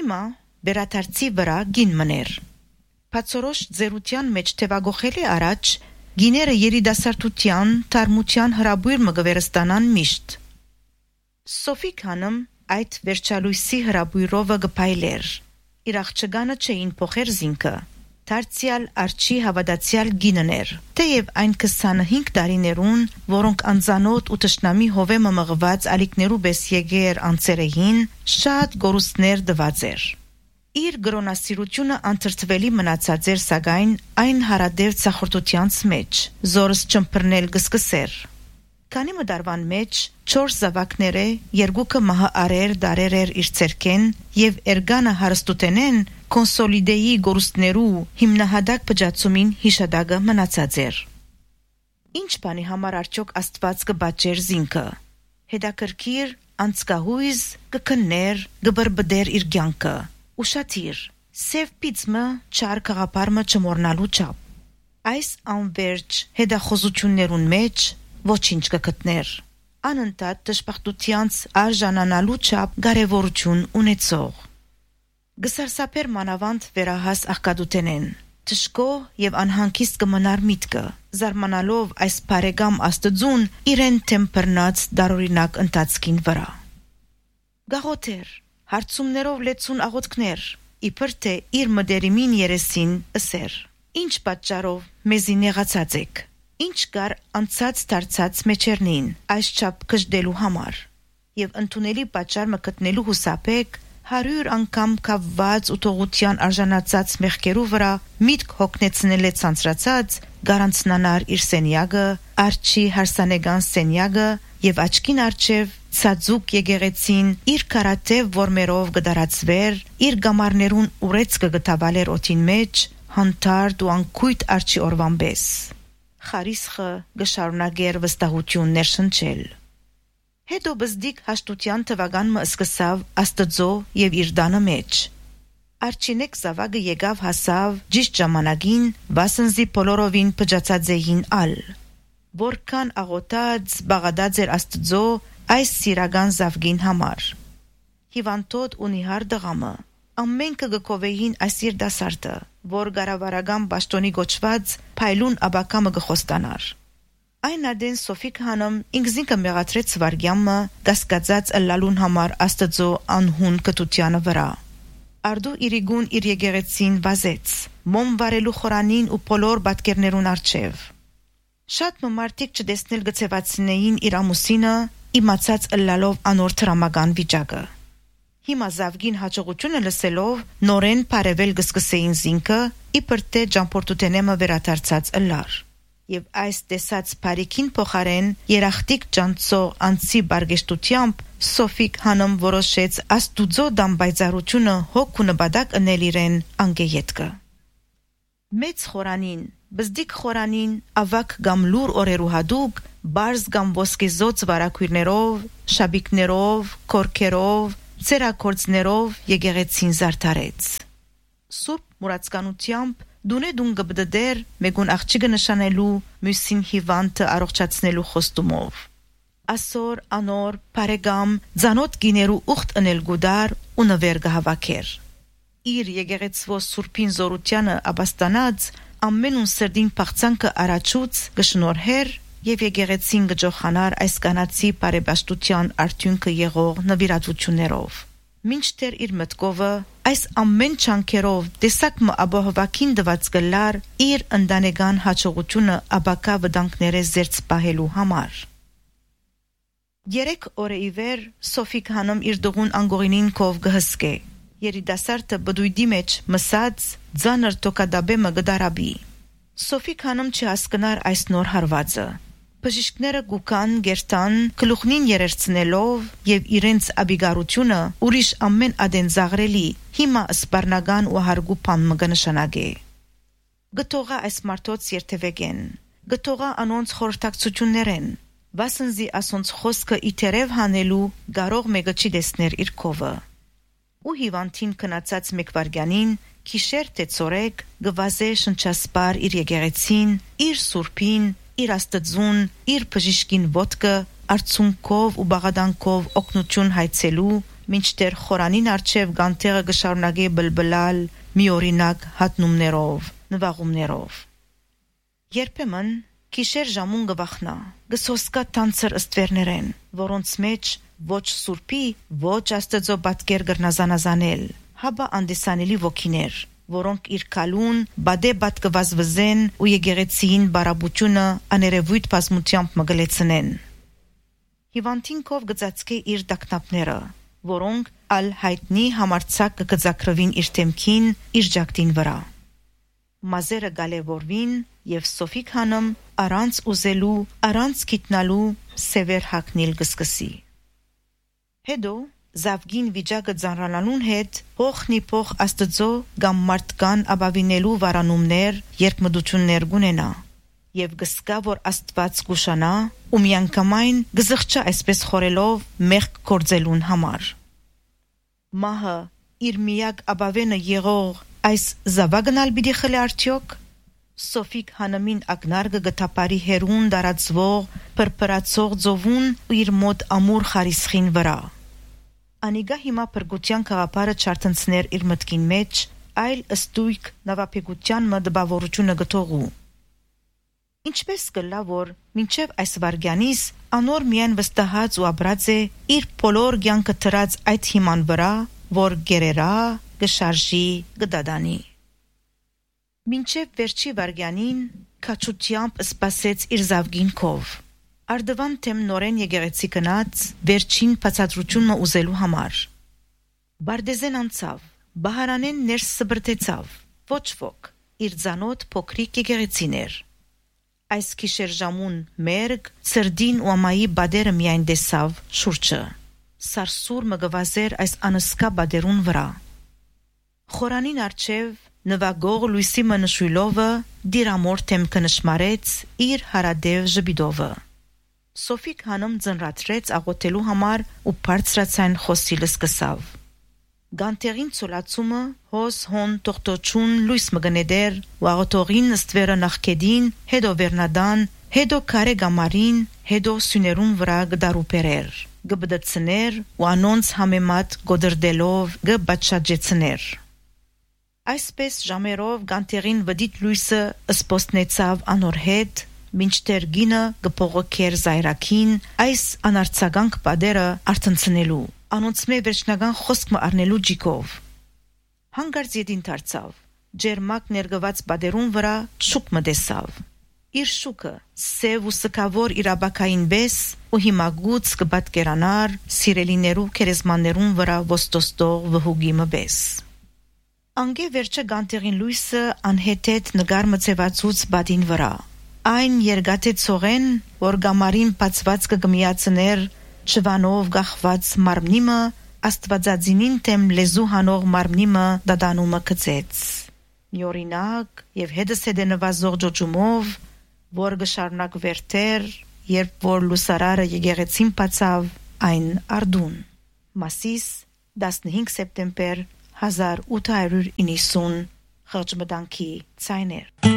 Հիմա բերաթարցի վրա գին մներ։ Բացորոշ ձերության մեջ թևագոխելի առաջ գիները երիտասարդության, թարմության հրաբույր մգվերստանան միշտ։ Սոֆիկ հանım այդ վերջալույսի հրաբույրովը գպայլեր։ Իր աղջկանը չէին փոխեր զինքը։ Դարձյալ արջի հավատացյալ գիններ, թեև այն 25 տարիներուն, որոնք անձանոտ ու տշնամի հովեմը մղված ալիքներու բես եկեր անցերեին, շատ գորուստներ դված էր։ Իր գրոնասիրությունը անթրթվելի մնացած էր սակայն այն հարադև ցախորտությանց մեջ, զորս չմփռնել գսկսեր։ Քանի մդարվան մեջ 4 զավակները, երկուքը մահը արեր դարեր իր ցերքեն եւ էրգանը հարստուտենեն կոնսոլիդեի գորուստներու հիմնահատակ բջացումին հիշադակը մնացած էր։ Ինչ բանի համար արդյոք Աստված կբաճեր զինքը։ Հետաքրքիր անցկահույզ կքներ գբրբդեր իր կյանքը։ Ուշադիր, սև պիծմը չար կաղապարմը չմորնալու չափ։ Այս անվերջ հետախոզություններուն մեջ ոչինչ կգտներ։ Անընդհատ դժբախտությանց արժանանալու չափ կարևորություն ունեցող։ Գսարսափեր մանավանդ վերահաս աղկադուտենեն։ Թշկո եւ անհանգիստ կմնար միտքը, զարմանալով այս բարեկամ Աստծուն իրեն թեմբռնած դարօրինակ ընթացքին վրա։ Գաղութեր, հարցումներով լեցուն աղոթքներ, իբր թե իր մդերիմին երեսին ասեր. Ինչ պատճառով մեզի նեղացած եք։ Ինչ կար անցած դարձած մեջերնին այս չափ կժդելու համար եւ ընդունելի պատճառ մկտնելու հուսապեք 100 անգամ կավված ու թողության արժանացած մեղքերու վրա միտք հոգնեցնել է ցանցրացած գարանցնանար իր սենյակը արջի հարսանեգան սենյակը եւ աչքին արջև ցածուկ եկեղեցին իր կարատև որմերով գդարածվեր իր գամարներուն ուրեց կգտավալեր օթին մեջ հանդարտ ու անկույտ արջի օրվանբես խարիսխը գշարունակեր վստահություն ներշնչել։ Հետո բզդիկ հաշտության թվականը սկսավ Աստծո եւ իր դանը մեջ։ Արջինեկ զավակը եկավ հասավ ճիշտ ժամանակին, վասնզի բոլորովին փճացած էին ալ։ Որքան աղոթած բաղադած էր Աստծո այս սիրական զավգին համար։ Հիվանդոտ ու նիհար դղամը ամենքը գկովեին այս իր դասարտը, որ գարավարական բաշտոնի գոչված փայլուն աբակամը գխոստանար։ Այն ադեն Սոֆիկ հանım ինքզինքը մեղացրեց վարգյամը դասկացած ըլլալուն համար Աստծո անհուն կտությանը վրա։ Արդու իրիգուն իր եկեղեցին վազեց, մոմ վարելու խորանին ու բոլոր բատկերներուն արջև։ Շատ մմարտիկ չդեսնել գցևացնեին իր ամուսինը, իմացած ըլլալով անոր տրամական վիճակը։ Հիմա զավգին հաջողությունը լսելով նորեն բարևել գսկսեին զինքը, իբր թե ճամփորդութենեմը վերադարձած ըլլար։ Եվ այս տեսած բարիքին փոխարեն երախտիկ ճանցող անցի բարգեշտությամբ Սոֆիկ հանım որոշեց Աստուծո դամբայծառությունը հոգ ու նպատակ ընել իրեն անգեյետքը։ Մեծ խորանին, բզդիկ խորանին, ավակ կամ լուր օրերու հադուկ, բարձ կամ ոսկեզոծ վարակույրներով, շաբիկներով, կորքերով, ծերակորձներով եկեղեցին զարդարեց։ Սուրբ մուրացկանությամբ դունե-դուն գբդդեր մեգուն աղջիկը նշանելու, մյուսին հիվանդը առողջացնելու խոստումով։ Ասոր, անոր, բարեկամ, ձանոտ գիներու ուխտ ընել գուդար ու նվեր գհավաքեր։ Իր եկեղեցվո սուրբին զորությանը աբաստանած ամենուն սրդին պաղցանքը առաջուց գշնորհեր եւ եկեղեցին գջոխանար այս կանացի բարեբաշտության արդյունքը եղող նվիրատվություններով։ Մինչդեռ իր մտքովը այս ամեն չանքերով տեսակը աբահովակին դված գլար իր ընդանեկան հաջողությունը աբակա վտանգները զերծ պահելու համար։ 3 օրը իվեր Սոֆիկ հանım իր դողուն անգողինին կով գհսկե։ Երիտասարդը բդույդի մեջ մսած ձանր տոկադաբեմը գդարաբի։ Սոֆիկ հանım չհասկնար այս նոր հարվածը։ Բժիշկները գուկան գերտան գլուխնին երերցնելով եւ իրենց աբիգարությունը ուրիշ ամեն ադեն զաղրելի հիմա սպառնական ու հարգու բան մգնշանագե։ Գտողա այս մարդոց երթևեկեն, գտողա անոնց խորհրդակցություններեն, վասնզի ասոնց խոսքը իթերև հանելու գարող մեկը չի դեսներ իր կովը։ Ու հիվանդին կնացած մեկ վարգյանին քիշեր թե ծորեկ գվազե շնչասպար իր եկեղեցին, իր սուրբին, իր Աստծուն, իր բժիշկին ոտքը, արցունքով ու բաղադանքով օգնություն հայցելու, մինչդեռ խորանին արջև գանտեղը գշարունակի բլբլալ միօրինակ հատնումներով, նվաղումներով։ Երբեմն Կիշեր ժամուն գվախնա, գսոսկա տանցր ըստվերներեն, որոնց մեջ ոչ սուրպի, ոչ աստծո պատկեր գրնազանազանել, հաբա անդեսանելի ոգիներ, որոնք իր կալուն, բադե բատկվազվզեն ու եկեղեցին բարաբությունը աներևույթ բազմությամբ մգլեցնեն։ Հիվանդինքով գծածկե իր դակնապները, որոնք ալ հայտնի համարցակ կգծակրվին իր թեմքին, իր ջակտին վրա։ Մազերը գալևորվին և Սոֆիկ հանım առանց ուզելու, առանց գիտնալու սևեր հագնել գսկսի։ Հետո զավգին վիճակը ձանրանալուն հետ փոխնի փոխ աստծո կամ մարդկան աբավինելու վարանումներ, երկմդություններ գունենա և գսկա, որ Աստված գուշանա ու միանգամայն գզղճա այսպես խորելով մեղք գործելուն համար։ Մահը իր միակ աբավենը եղող այս զավագնալ բիդի խլի արդյոք Սոֆիկ հանամին ագնարգը գտապարի հերուն դարածվող պրպրացող ձովուն ու իր մոտ ամուր խարիսխին վրա։ Անիգա հիմա պրգության կաղապարը չարտնցներ իր մտքին մեջ, այլ ըստույք նավապեգության մդբավորությունը գտողու։ Ինչպես կլա, որ մինչև այս վարգյանիս անոր միայն վստահած ու աբրած է իր բոլոր կյանքը թրած այդ հիման վրա, որ գերերա, գշարժի, գդադանի։ Մինչև վերջի վարգյանին քաչությամբ սպասեց իր զավգին քով։ Արդվան թեմ նորեն եկեղեցի գնաց վերջին բացատրությունը ուզելու համար։ Բարդեզեն անցավ, բահարանեն ներս սբրտեցավ, ոչ ոք, իր ձանոտ փոքրիկ եկեղեցիներ։ Այս գիշեր ժամուն մերգ, սրդին ու ամայի բադերը միայն դեսավ շուրջը։ Սարսուր մգվազեր այս անսկա բադերուն վրա։ Խորանին արջև նվագող լույսի մնշույլովը դիրամոր թեմքը նշմարեց իր հարադև ժբիդովը։ Սոֆիկ հանım ձնրացրեց աղոթելու համար ու բարձրացան խոսիլը սկսավ։ Գանտեղին ծոլացումը հոս հոն տողտոչուն լույս մգնեդեր ու աղոթողին ըստվերը նախկեդին, հետո վերնադան, հետո կարե գամարին, հետո սյուներուն վրա գդարուպերեր, գբդծներ ու անոնց համեմատ գոդրդելով գբաչաջեցներ։ Այսպես ժամերով գանտեղին վդիտ լույսը ըսպոստնեցավ անոր հետ, մինչդեռ գինը գփողոքեր զայրակին այս անարցականք բադերը արտնցնելու, անոնց մե վերջնական խոսքը առնելու ջիկով։ Հանգարց յետին դարձավ, ջերմակ ներգված բադերուն վրա շուկ մտեսավ։ Իր շուկը սև ու սկավոր իր աբակային բես ու հիմագուց կբատկերանար սիրելիներու քերեզմաններուն վրա ոստոստող վհուգի մբես։ Անգե վերջը գանտեղին լույսը անհետետ նգար մծեվածուց բադին վրա։ Այն երգատե ծողեն, որ գամարին բացված կգմիացներ չվանով գախված մարմնիմը, աստվածածինին թեմ լեզու հանող մարմնիմը դադանումը կծեց։ Միօրինակ և հետս հետե նվազող ջոջումով, որ գշարնակ վերթեր, երբ որ լուսարարը եկեղեցին բացավ այն արդուն։ Մասիս 15 սեպտեմբեր 1890 խղճմտանքի ցայներ։